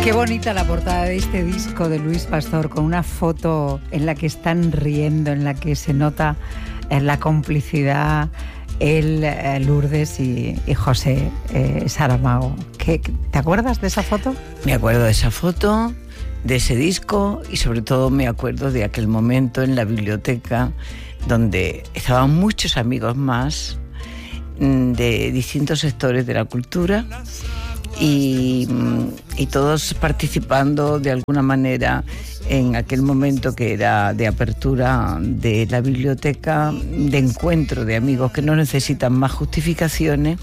Qué bonita la portada de este disco de Luis Pastor, con una foto en la que están riendo, en la que se nota la complicidad, Lourdes y José Saramago. ¿Te acuerdas de esa foto? Me acuerdo de esa foto, de ese disco, y sobre todo me acuerdo de aquel momento en la biblioteca donde estaban muchos amigos más de distintos sectores de la cultura y todos participando de alguna manera en aquel momento que era de apertura de la biblioteca, de encuentro de amigos que no necesitan más justificaciones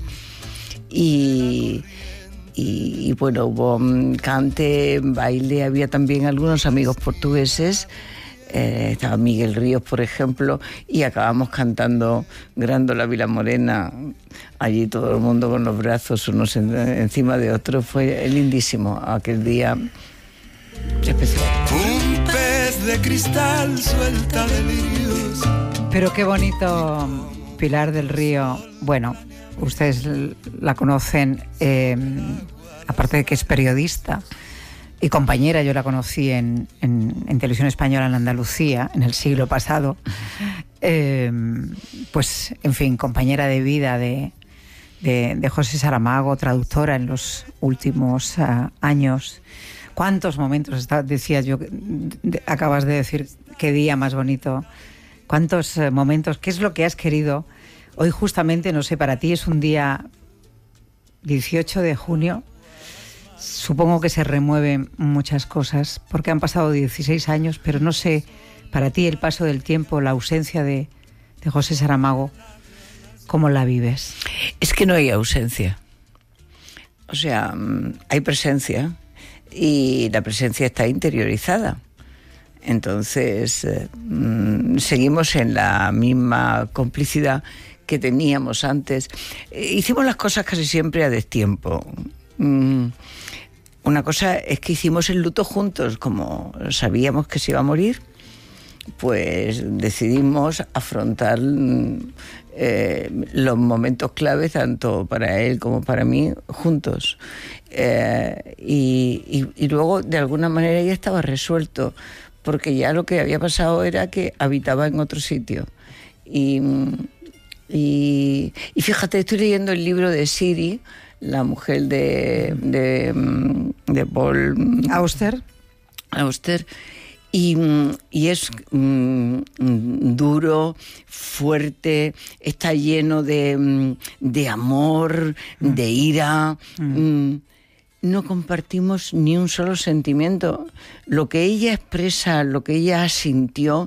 y bueno, hubo cante, baile, había también algunos amigos portugueses. Estaba Miguel Ríos, por ejemplo, y acabamos cantando Grándola Vila Morena, allí todo el mundo con los brazos unos encima de otros. Fue lindísimo aquel día especial. Un pez de cristal suelta delirios. Pero qué bonito, Pilar del Río. Bueno, ustedes la conocen, aparte de que es periodista y compañera. Yo la conocí en Televisión Española en Andalucía, en el siglo pasado. Pues, en fin, compañera de vida de José Saramago, traductora en los últimos años. ¿Cuántos momentos, decías yo, acabas de decir, qué día más bonito? ¿Cuántos momentos? ¿Qué es lo que has querido? Hoy justamente, no sé, para ti es un día 18 de junio. Supongo que se remueven muchas cosas, porque han pasado 16 años, pero no sé, para ti el paso del tiempo, la ausencia de José Saramago, ¿cómo la vives? Es que no hay ausencia. O sea, hay presencia y la presencia está interiorizada. Entonces, seguimos en la misma complicidad que teníamos antes. Hicimos las cosas casi siempre a destiempo. Una cosa es que hicimos el luto juntos, como sabíamos que se iba a morir, pues decidimos afrontar los momentos claves, tanto para él como para mí, juntos. Y luego, de alguna manera, ya estaba resuelto, porque ya lo que había pasado era que habitaba en otro sitio. Y fíjate, estoy leyendo el libro de Siri, la mujer de Paul Auster, y es duro, fuerte, está lleno de amor, de ira. No compartimos ni un solo sentimiento. Lo que ella expresa, lo que ella sintió,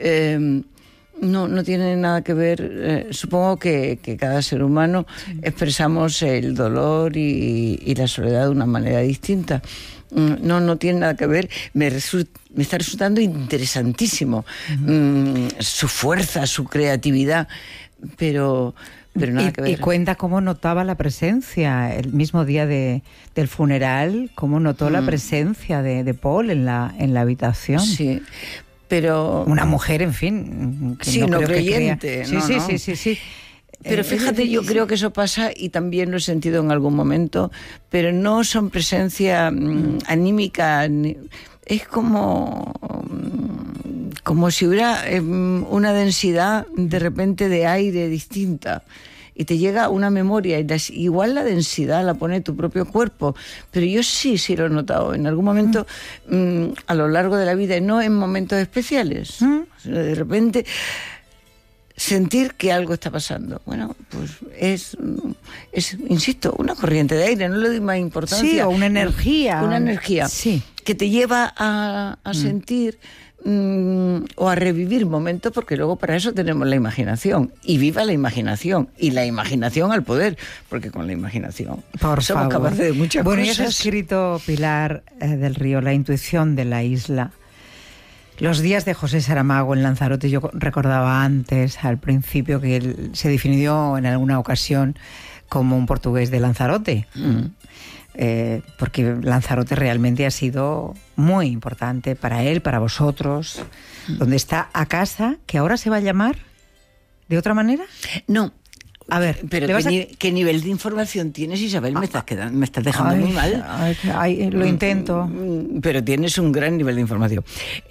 no tiene nada que ver. Supongo que cada ser humano expresamos el dolor y la soledad de una manera distinta. No tiene nada que ver. Me está resultando interesantísimo su fuerza, su creatividad, pero nada que ver. Y cuenta cómo notaba la presencia el mismo día del funeral, cómo notó la presencia de Paul en la habitación. Sí. Pero una mujer, en fin, que sí, no creyente. Sí. Pero fíjate, yo creo que eso pasa, y también lo he sentido en algún momento, pero no son presencia anímica. Es como si hubiera una densidad de repente de aire distinta. Y te llega una memoria, y igual la densidad la pone tu propio cuerpo, pero yo sí lo he notado en algún momento a lo largo de la vida, y no en momentos especiales. De repente sentir que algo está pasando. Bueno, pues es insisto, una corriente de aire, no le doy más importancia. Sí, o una energía. Una energía que te lleva a sentir o a revivir momentos, porque luego para eso tenemos la imaginación, y viva la imaginación, y la imaginación al poder, porque con la imaginación somos capaces de muchas cosas. Bueno, ya se ha escrito, Pilar del Río, La intuición de la isla. Los días de José Saramago en Lanzarote. Yo recordaba antes, al principio, que él se definió en alguna ocasión como un portugués de Lanzarote. Porque Lanzarote realmente ha sido muy importante para él, para vosotros, donde está a casa, que ahora se va a llamar de otra manera. No, A ver, pero ¿qué nivel de información tienes, Isabel? Me estás dejando muy mal. Lo intento. Pero tienes un gran nivel de información.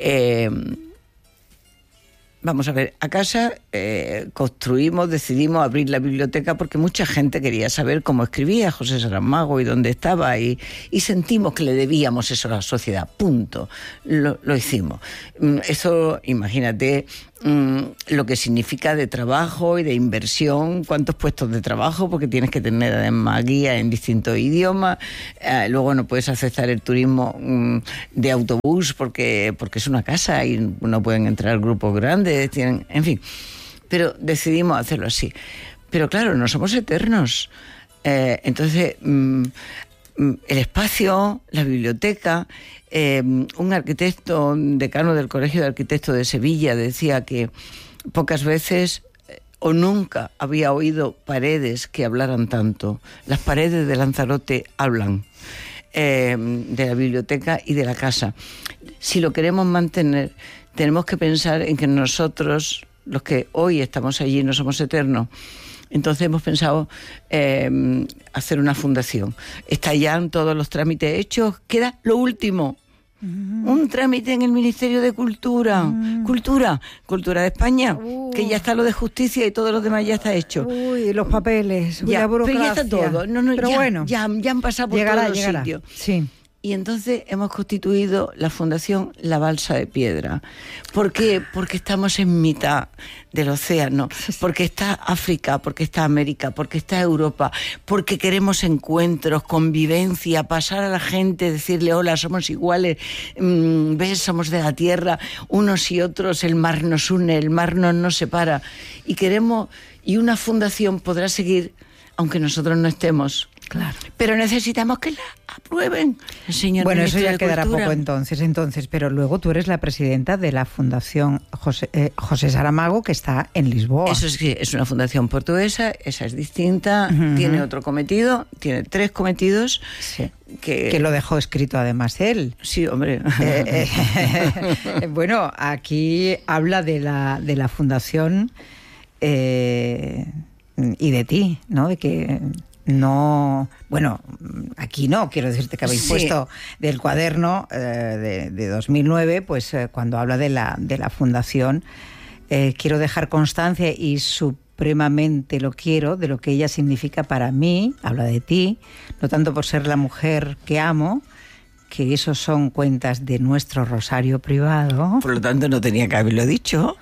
Vamos a ver, a casa decidimos abrir la biblioteca porque mucha gente quería saber cómo escribía José Saramago y dónde estaba, y sentimos que le debíamos eso a la sociedad, punto. Lo hicimos. Eso, imagínate lo que significa de trabajo y de inversión, cuántos puestos de trabajo, porque tienes que tener además guías en distintos idiomas, luego no puedes aceptar el turismo de autobús porque es una casa y no pueden entrar grupos grandes, en fin, pero decidimos hacerlo así. Pero claro, no somos eternos, entonces el espacio, la biblioteca. Un arquitecto, decano del Colegio de Arquitectos de Sevilla, decía que pocas veces o nunca había oído paredes que hablaran tanto. Las paredes de Lanzarote hablan de la biblioteca y de la casa. Si lo queremos mantener, tenemos que pensar en que nosotros, los que hoy estamos allí, no somos eternos. Entonces hemos pensado hacer una fundación. Está ya en todos los trámites hechos. Queda lo último. Un trámite en el Ministerio de Cultura. Cultura de España. Que ya está lo de justicia y todo lo demás ya está hecho. Uy, los papeles, ya, la burocracia. Pero ya está todo. Pero ya, bueno, ya han pasado por todos los sitios. Sí. Y entonces hemos constituido la Fundación La Balsa de Piedra. ¿Por qué? Porque estamos en mitad del océano, porque está África, porque está América, porque está Europa, porque queremos encuentros, convivencia, pasar a la gente, decirle hola, somos iguales, ves, somos de la tierra, unos y otros, el mar nos une, el mar nos separa. Y una fundación podrá seguir aunque nosotros no estemos. Claro. Pero necesitamos que la aprueben el señor Bueno, ministro eso ya de quedará Cultura. poco entonces, pero luego tú eres la presidenta de la Fundación José Saramago, que está en Lisboa. Eso sí, es una fundación portuguesa, esa es distinta, tiene otro cometido, tiene 3 cometidos. Sí. Que lo dejó escrito además él. Sí, hombre. Bueno, aquí habla de la fundación y de ti, ¿no? De que no... Bueno, aquí no, quiero decirte que habéis puesto del cuaderno de 2009, pues cuando habla de la fundación, quiero dejar constancia y supremamente lo quiero de lo que ella significa para mí, habla de ti, no tanto por ser la mujer que amo, que esos son cuentas de nuestro rosario privado. Por lo tanto, no tenía que haberlo dicho.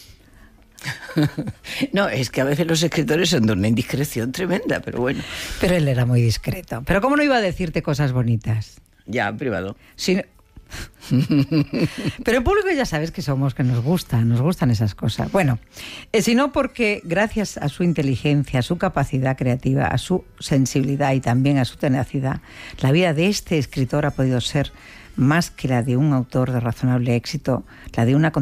No, es que a veces los escritores son de una indiscreción tremenda, pero bueno. Pero él era muy discreto. Pero ¿cómo no iba a decirte cosas bonitas? Ya, en privado. Sí. Pero el público ya sabes que somos, que nos gustan esas cosas. Bueno, sino porque gracias a su inteligencia, a su capacidad creativa, a su sensibilidad y también a su tenacidad, la vida de este escritor ha podido ser más que la de un autor de razonable éxito, la de una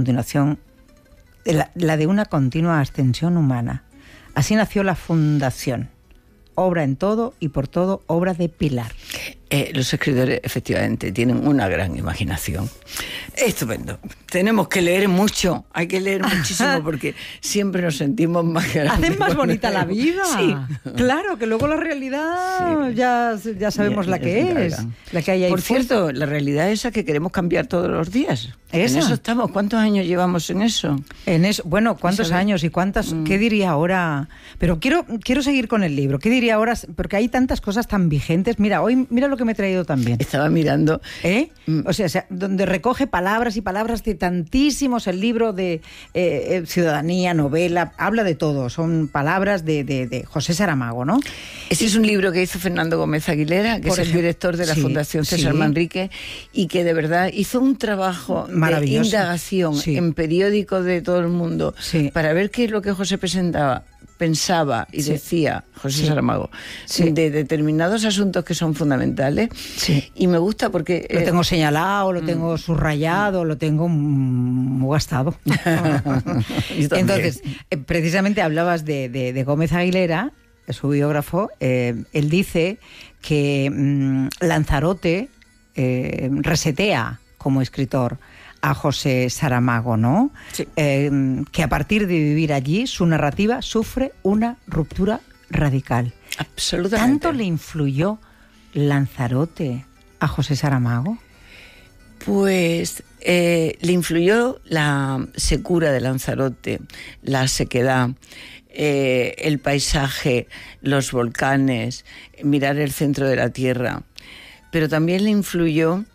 continua ascensión humana. Así nació la Fundación. Obra en todo y por todo, obra de pilar. Los escritores efectivamente tienen una gran imaginación. Estupendo. Tenemos que leer mucho, hay que leer muchísimo porque siempre nos sentimos más grandes. Hacen más bonita la vida. Sí. Claro, que luego la realidad ya sabemos la que es. La que hay ahí. Por cierto, la realidad es esa que queremos cambiar todos los días. ¿Esa? En eso estamos. ¿Cuántos años llevamos en eso? Bueno, ¿cuántos años y cuántas? ¿Qué diría ahora? Pero quiero seguir con el libro. ¿Qué diría ahora? Porque hay tantas cosas tan vigentes. Mira lo que me he traído también. Estaba mirando. O sea, donde recoge palabras y palabras de tantísimos, el libro de ciudadanía, novela, habla de todo. Son palabras de José Saramago, ¿no? Ese es un libro que hizo Fernando Gómez Aguilera, que es el director de la Fundación César Manrique, y que de verdad hizo un trabajo de indagación en periódicos de todo el mundo para ver qué es lo que José pensaba y decía José Saramago de determinados asuntos que son fundamentales. Y me gusta porque lo tengo señalado, lo tengo subrayado, lo tengo muy gastado. Entonces, precisamente hablabas de Gómez Aguilera, su biógrafo. Él dice que Lanzarote resetea como escritor a José Saramago, ¿no? Sí. Que a partir de vivir allí, su narrativa sufre una ruptura radical. Absolutamente. ¿Tanto le influyó Lanzarote a José Saramago? Pues le influyó la secura de Lanzarote, la sequedad, el paisaje, los volcanes, mirar el centro de la tierra. Pero también le influyó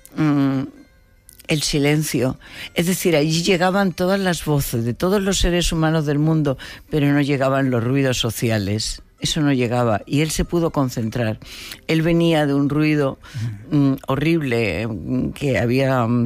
el silencio. Es decir, allí llegaban todas las voces de todos los seres humanos del mundo, pero no llegaban los ruidos sociales. Eso no llegaba y él se pudo concentrar. Él venía de un ruido horrible que había